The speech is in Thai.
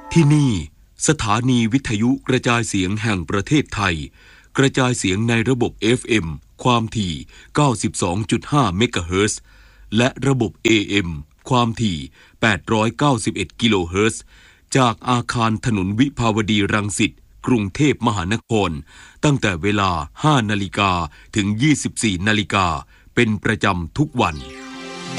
ที่นี่สถานีวิทยุกระจายเสียงแห่งประเทศไทยกระจายเสียงในระบบ FM ความถี่ 92.5 เมกะเฮิรตซ์ และระบบ AM ความถี่ 891 กิโลเฮิรตซ์ จากอาคารถนนวิภาวดีรังสิตกรุงเทพมหานครตั้งแต่เวลา 5 นาฬิกาถึง 24 นาฬิกาเป็นประจำทุกวัน